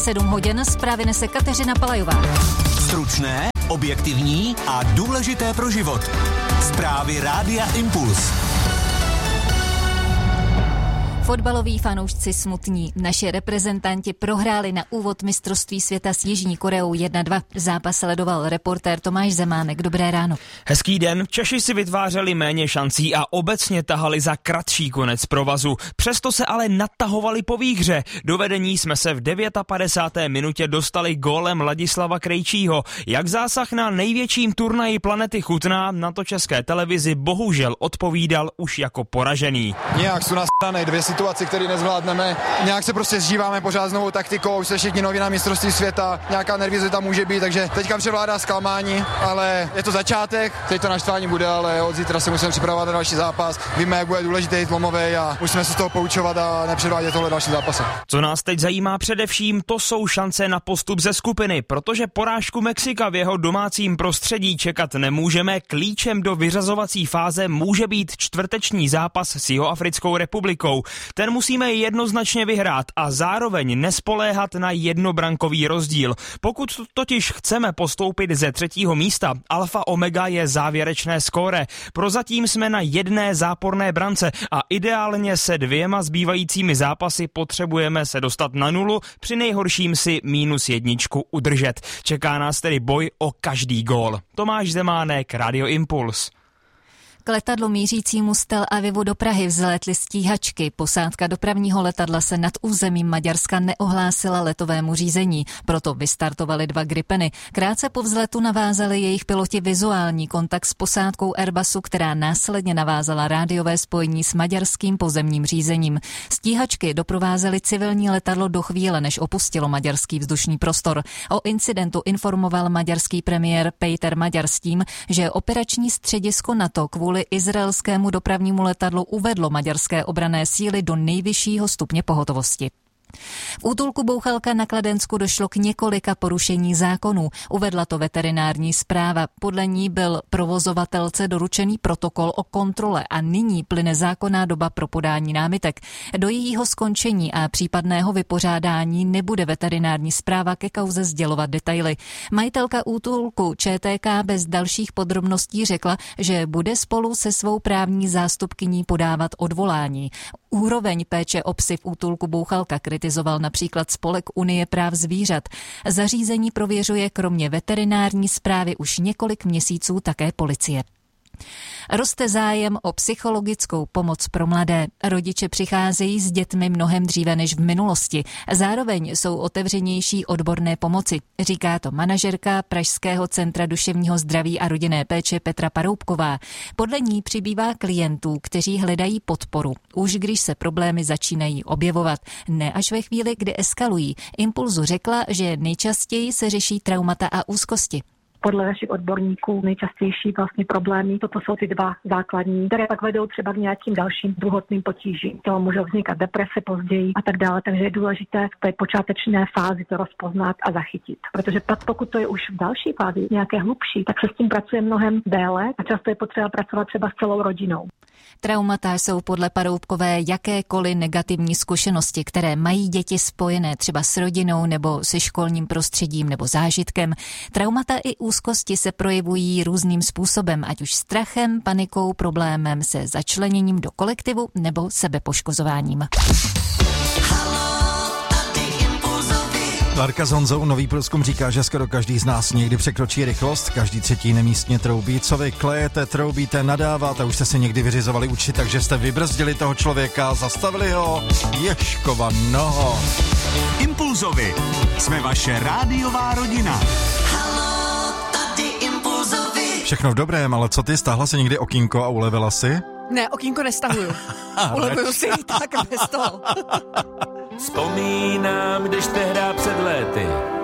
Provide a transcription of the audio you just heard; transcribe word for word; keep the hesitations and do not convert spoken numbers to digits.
sedm hodin zprávy nese Kateřina Palajová. Stručné, objektivní a důležité pro život. Zprávy Rádia Impuls. Fotbaloví fanoušci smutní. Naši reprezentanti prohráli na úvod mistrovství světa s Jižní Koreou jedna dva. Zápas sledoval reportér Tomáš Zemánek. Dobré ráno. Hezký den. Češi si vytvářeli méně šancí a obecně tahali za kratší konec provazu. Přesto se ale natahovali po výhře. Do vedení jsme se v padesáté deváté minutě dostali gólem Ladislava Krejčího. Jak zásah na největším turnaji planety chutná, na to České televizi bohužel odpovídal už jako poražený. Nějak jsou nastané dvě situace, které nezvládneme. Nějak se prostě zžíváme pořád s novou taktikou, se všichni noví na mistrovství světa, nějaká nervozita může být, takže teďka převládá zklamání, ale je to začátek, teď to naštvání bude, ale od zítra se musíme připravovat na další zápas. Víme, jak bude důležitý zlomový a musíme se z toho poučovat a nepředvádět tohle další zápasy. Co nás teď zajímá především, to jsou šance na postup ze skupiny, protože porážku Mexika v jeho domácím prostředí čekat nemůžeme. Klíčem do vyřazovací fáze může být čtvrteční zápas s Jihoafrickou republikou. Ten musíme jednoznačně vyhrát a zároveň nespoléhat na jednobrankový rozdíl. Pokud totiž chceme postoupit ze třetího místa, alfa omega je závěrečné skóre. Prozatím jsme na jedné záporné brance a ideálně se dvěma zbývajícími zápasy potřebujeme se dostat na nulu, při nejhorším si mínus jedničku udržet. Čeká nás tedy boj o každý gól. Tomáš Zemánek, Radio Impuls. K letadlu mířícímu z Tel Avivu do Prahy vzlétly stíhačky. Posádka dopravního letadla se nad územím Maďarska neohlásila letovému řízení, proto vystartovaly dva Gripeny. Krátce po vzletu navázali jejich piloti vizuální kontakt s posádkou Airbusu, která následně navázala rádiové spojení s maďarským pozemním řízením. Stíhačky doprovázely civilní letadlo do chvíle, než opustilo maďarský vzdušný prostor. O incidentu informoval maďarský premiér Péter Maďar s tím, že operační středisko NATO kvůli Kvůli izraelskému dopravnímu letadlu uvedlo maďarské obranné síly do nejvyššího stupně pohotovosti. V útulku Bouchalka na Kladensku došlo k několika porušení zákonů. Uvedla to veterinární správa. Podle ní byl provozovatelce doručený protokol o kontrole a nyní plyne zákonná doba pro podání námitek. Do jejího skončení a případného vypořádání nebude veterinární správa ke kauze sdělovat detaily. Majitelka útulku ČTK bez dalších podrobností řekla, že bude spolu se svou právní zástupkyní podávat odvolání. Úroveň péče o psy v útulku Bouchalka kritizoval například spolek Unie práv zvířat. Zařízení prověřuje kromě veterinární správy už několik měsíců také policie. Roste zájem o psychologickou pomoc pro mladé. Rodiče přicházejí s dětmi mnohem dříve než v minulosti. Zároveň jsou otevřenější odborné pomoci. Říká to manažerka Pražského centra duševního zdraví a rodinné péče Petra Paroubková. Podle ní přibývá klientů, kteří hledají podporu, už když se problémy začínají objevovat. Ne až ve chvíli, kdy eskalují. Impulzu řekla, že nejčastěji se řeší traumata a úzkosti. Podle našich odborníků nejčastější vlastně problémy, toto jsou ty dva základní, které pak vedou třeba k nějakým dalším druhotným potížím. To může vznikat deprese později a tak dále, takže je důležité v té počáteční fázi to rozpoznat a zachytit. Protože pak, pokud to je už v další fázi nějaké hlubší, tak se s tím pracuje mnohem déle a často je potřeba pracovat třeba s celou rodinou. Traumata jsou podle Paroubkové jakékoliv negativní zkušenosti, které mají děti spojené třeba s rodinou nebo se školním prostředím nebo zážitkem. Traumata i úzkosti se projevují různým způsobem, ať už strachem, panikou, problémem se začleněním do kolektivu nebo sebepoškozováním. Larka s Honzou, nový průzkum říká, že skoro každý z nás někdy překročí rychlost, každý třetí nemístně troubí. Co vy klejete, troubíte, nadáváte, už jste si někdy vyřizovali uči, takže jste vybrzdili toho člověka, zastavili ho, ježkova noho. Impulzovi. Jsme vaše rádiová rodina. Všechno v dobrém, ale co ty, stáhla si někdy okýnko a ulevila si? Ne, okýnko nestahuju. Ulevuju si tak bez toho. Vzpomínám, když tehdy před léty